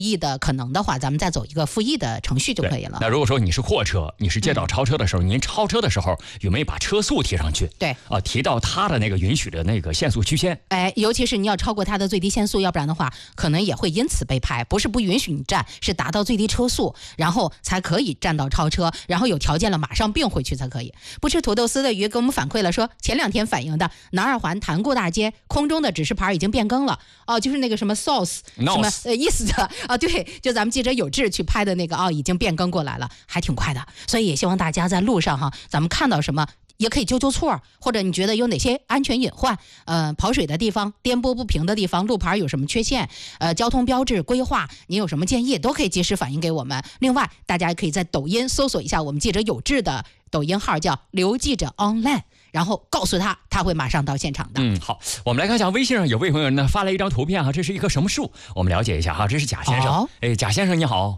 亿的可能的话，咱们再走一个复议的程序就可以了。 那如果说你是货车，你是街道超车的时候，您超车的时候有没有把车速提上去？ 对提到它的那个允许的那个限速区间。 尤其是你要超过它的最低限速，要不然的话可能也会因此被拍。不是不允许你占，是达到最低车速，然后才可以占到超车，然后有条件了马上并回去才可以。不吃土豆丝的鱼给我们反馈了说，前2天反映的南二环潭固大街空中的指示牌已经变更了。就是那个什么 sauce 什么意思的对，就咱们记者有志去拍的那个已经变更过来了，还挺快的。所以也希望大家在路上咱们看到什么也可以纠错，或者你觉得有哪些安全隐患，跑水的地方、颠簸不平的地方、路牌有什么缺陷，交通标志规划，你有什么建议都可以及时反映给我们。另外，大家可以在抖音搜索一下我们记者有志的抖音号，叫刘记者 online， 然后告诉他会马上到现场的。 好，我们来看一下微信上有位朋友呢发了一张图片这是一棵什么树？我们了解一下这是贾先生。贾先生你好。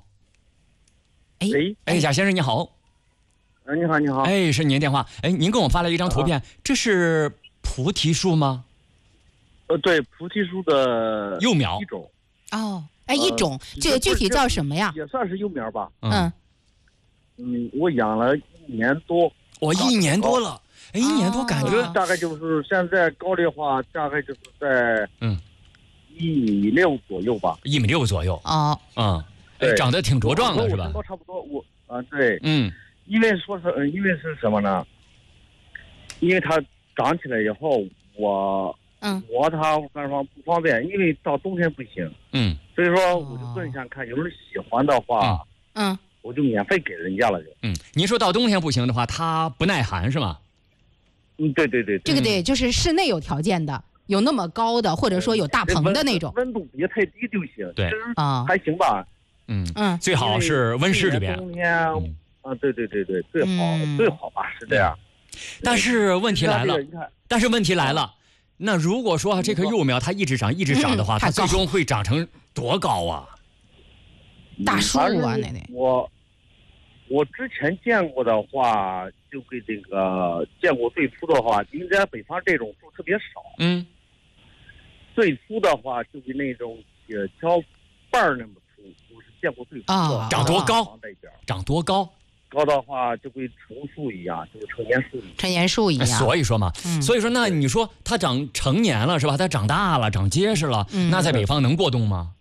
贾先生你好。 你好。 是您电话。您给我发了一张图片，这是菩提树吗？ 对，菩提树的幼苗一种。 一种，这个具体叫什么呀？ 也算是幼苗吧。 我养了1年多。 1年多了。1年多感觉大概就是现在高的话，大概就是在1.6米左右吧。 1.6米左右。长得挺茁壮的是吧？ 差不多。对。因为是什么呢？因为它长起来以后，我它干什么不方便，因为到冬天不行。所以说我就问一下看，有人喜欢的话，我就免费给人家了就。 您说到冬天不行的话，它不耐寒是吗？ 对。 这个得就是室内有条件的，有那么高的，或者说有大棚的那种。 温度别太低就行。 对还行吧。 最好是温室里边。 冬天对，最好吧，是这样。 但是问题来了，那如果说这棵幼苗它一直长的话，它最终会长成多高啊？ 大树啊，奶奶。 我之前见过的话，就给这个见过最粗的话，应该北方这种树特别少。最粗的话就给那种铁锹瓣那么粗，我是见过最粗的。 长多高？长多高？ 高的话就跟成树一样，就是成年树一样。 所以说嘛，那你说它长成年了是吧？它长大了，长结实了，那在北方能过冬吗？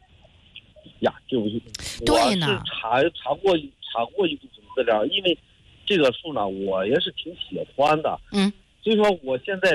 对呢。 我是查过一部分资料，因为这个树呢，我也是挺喜欢的。所以说我现在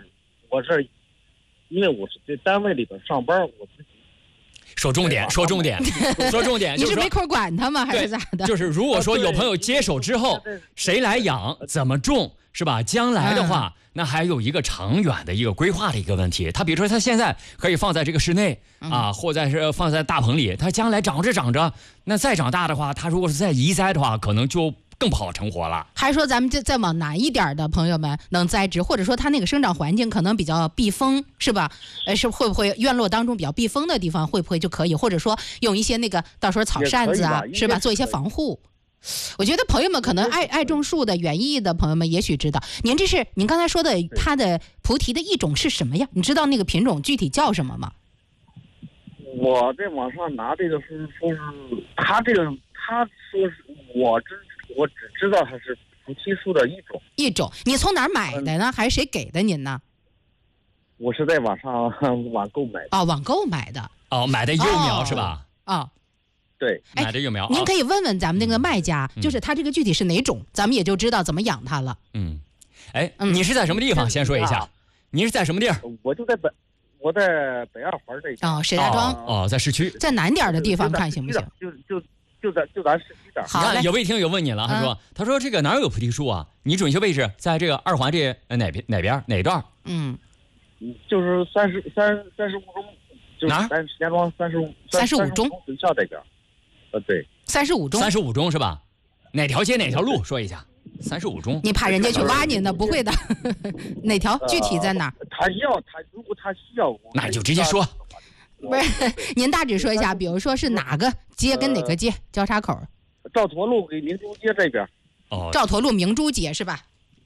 因为我是在单位里边上班，我自己。 说重点。 你是没空管它吗？还是咋的？ 就是如果说有朋友接手之后，谁来养，怎么种，是吧？将来的话，那还有一个长远的一个规划的一个问题。他比如说，他现在可以放在这个室内或者是放在大棚里，他将来长着，那再长大的话，他如果是再移栽的话，可能就更不好成活了。 还说咱们再往南一点的朋友们能栽植，或者说它那个生长环境可能比较避风，是吧？是会不会院落当中比较避风的地方会不会就可以？或者说用一些那个到时候草扇子是吧，做一些防护。我觉得朋友们可能爱种树的园艺的朋友们也许知道，您刚才说的它的菩提的一种是什么呀？你知道那个品种具体叫什么吗？ 我在网上拿这个是说是他说是我只知道它是菩提树的一种。 你从哪儿买的呢？还是谁给的您呢？ 我是在网上网购买的。 网购买的。 买的幼苗是吧？ 对， 买的幼苗。 您可以问问咱们那个卖家，就是他这个具体是哪种，咱们也就知道怎么养它了。 你是在什么地方？先说一下，你是在什么地儿？ 我在北二环这一石家庄。 在市区。 在南点的地方看行不行？ 就咱市区点。 好嘞。 有位听友问你了，他说这个哪有菩提树啊？你准确位置在这个二环这哪边哪段？ 就是35中，就是咱石家庄 35中学校这边。对。 35 中是吧？哪条街哪条路说一下？35中。 你怕人家去挖您的？不会的。哪条？具体在哪？ 如果他需要， 那你就直接说。 不是，您大致说一下，比如说是哪个街跟哪个街交叉口？ 赵驼路给明珠街这边。 赵驼路明珠街是吧？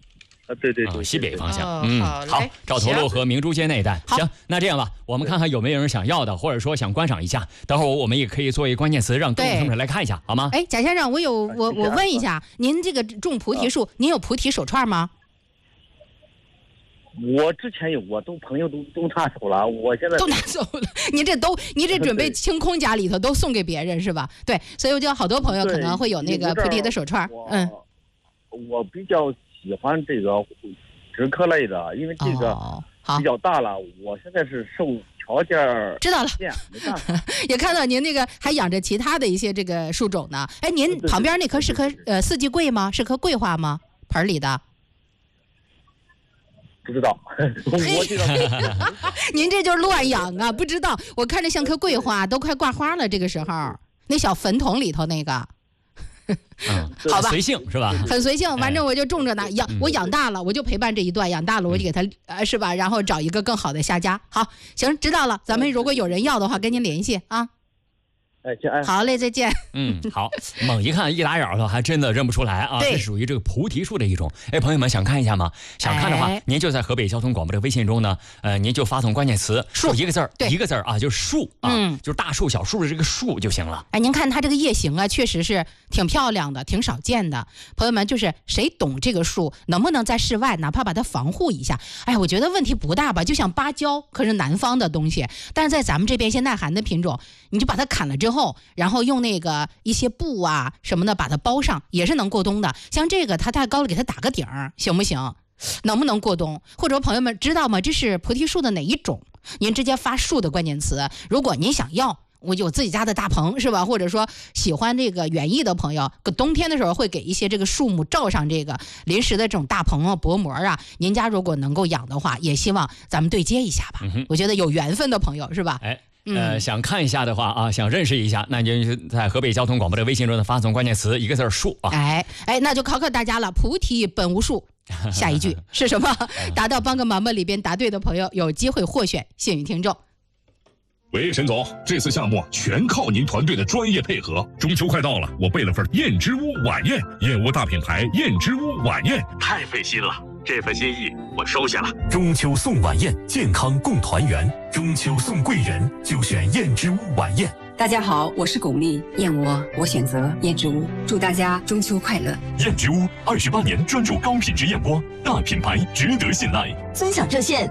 对， 西北方向。 好， 赵头路和明珠街那一带。行，那这样吧，我们看看有没有人想要的，或者说想观赏一下。等会儿我们也可以做一个关键词，让各位听众来看一下，好吗？ 贾先生，我问一下，您这个种菩提树，您有菩提手串吗？ 我之前有，我朋友都拿走了，我现在都拿走了。您这准备清空家里头，都送给别人是吧？对，所以我就好多朋友可能会有那个菩提的手串。 我比较喜欢这个植科类的，因为这个比较大了，我现在是受条件知道了， 没办法。 也看到您那个还养着其他的一些这个树种呢。哎，您旁边那棵是棵四季桂吗？是棵桂花吗？盆里的？ 不知道，我知道。 您这就是乱养啊！不知道，我看着像棵桂花，都快挂花了。这个时候，那小坟桶里头那个。好吧， 随性是吧？ 很随性，反正我就种着呢。我养大了，我就陪伴这一段；养大了，我就给它是吧？然后找一个更好的下家。好，行，知道了。咱们如果有人要的话，跟您联系啊。好嘞，再见。 好。猛一看一打眼的，还真的认不出来啊。这是属于这个菩提树的一种。哎，朋友们想看一下吗？想看的话，您就在河北交通广播的微信中呢，您就发送关键词树一个字儿，一个字儿啊，就是树啊，就是大树小树的这个树就行了。 哎，您看它这个叶形啊，确实是挺漂亮的，挺少见的。朋友们，就是谁懂这个树，能不能在室外哪怕把它防护一下？哎，我觉得问题不大吧。就像芭蕉，可是南方的东西，但是在咱们这边一些耐寒的品种，你就把它砍了之后，然后用那个一些布啊什么的把它包上，也是能过冬的。像这个它太高了，给它打个顶儿，行不行？能不能过冬？或者朋友们知道吗？这是菩提树的哪一种？您直接发树的关键词。如果您想要，我有自己家的大棚是吧？或者说喜欢这个园艺的朋友，冬天的时候会给一些这个树木罩上这个临时的这种大棚啊、薄膜啊。您家如果能够养的话，也希望咱们对接一下吧。我觉得有缘分的朋友是吧？ 想看一下的话啊，想认识一下，那你就在河北交通广播的微信中的发送关键词一个字树啊。 那就考大家了，菩提本无树，下一句是什么？答到帮个忙吧里边答对的朋友有机会获选幸运听众。 喂，沈总，这次项目全靠您团队的专业配合。中秋快到了，我备了份燕之屋晚宴，燕窝大品牌燕之屋晚宴，太费心了。这份心意我收下了。中秋送晚宴，健康共团圆。中秋送贵人，就选燕之屋晚宴。 大家好，我是巩俐，燕窝我选择燕之屋，祝大家中秋快乐。 燕之屋28年专注高品质燕窝，大品牌值得信赖。 分享热线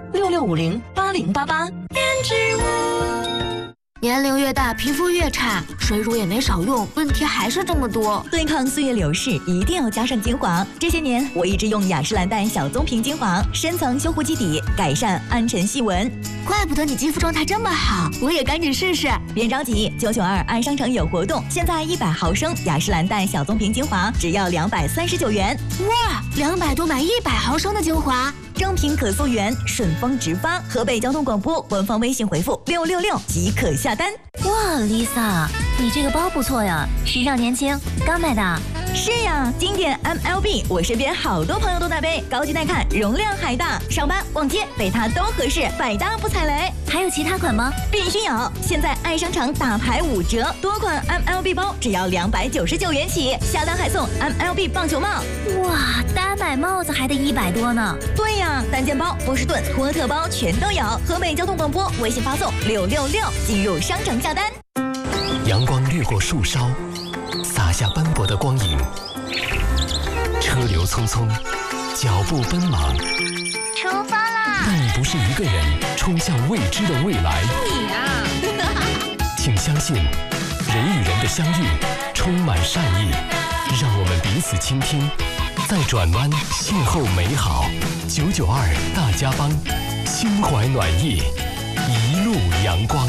66508088。燕之屋。年龄越大，皮肤越差，水乳也没少用，问题还是这么多。 对抗岁月流逝，一定要加上精华。这些年，我一直用雅诗兰黛小棕瓶精华，深层修护基底，改善暗沉细纹。 怪不得你肌肤状态这么好，我也赶紧试试。 别着急，992爱商城有活动，现在100毫升雅诗兰黛小棕瓶精华只要239元。 哇，200多买100毫升的精华。 正品可溯源，顺丰直发。河北交通广播官方微信回复666即可下单。 哇 ，Lisa， 你这个包不错呀，时尚年轻，刚买的。 是呀，经典 MLB， 我身边好多朋友都在背，高级耐看，容量还大，上班逛街背它都合适，百搭不踩雷。 还有其他款吗？ 必须有！现在爱商场打牌5折，多款 MLB 包只要299元起，下单还送 MLB 棒球帽。 哇，单买帽子还得100多呢。 对呀，单肩包、波士顿、托特包全都有。河北交通广播微信发送666，进入商城下单。 阳光掠过树梢，洒下斑驳的光影。车流匆匆，脚步奔忙。 出发啦！ 但你不是一个人冲向未知的未来。 你啊！ 请相信，人与人的相遇充满善意，让我们彼此倾听，在转弯邂逅美好。992大家帮，心怀暖意，一路阳光。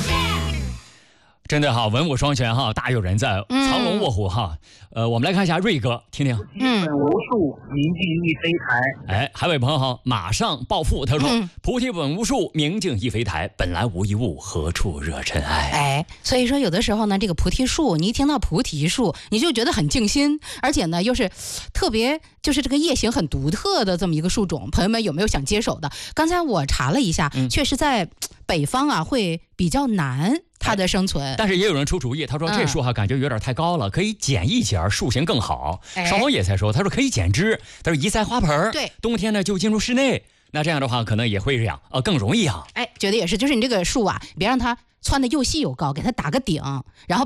真的哈，文武双全哈，大有人在，藏龙卧虎哈。我们来看一下瑞哥，听听。 无数明镜亦非台。 哎，还有位朋友哈，马上暴富，他说：菩提本无树，明镜亦非台，本来无一物，何处惹尘埃。 哎，所以说有的时候呢，这个菩提树，你一听到菩提树，你就觉得很静心，而且呢又是特别，就是这个叶形很独特的这么一个树种。朋友们有没有想接手的？刚才我查了一下，确实在北方啊会比较难它的生存。 但是也有人出主意，他说这树感觉有点太高了，可以剪一截，树形更好。邵红也才说，他说可以剪枝，他说移栽花盆， 对， 冬天呢就进入室内，那这样的话可能也会养，更容易养。 觉得也是，就是你这个树啊，别让它窜的又细又高，给它打个顶，然后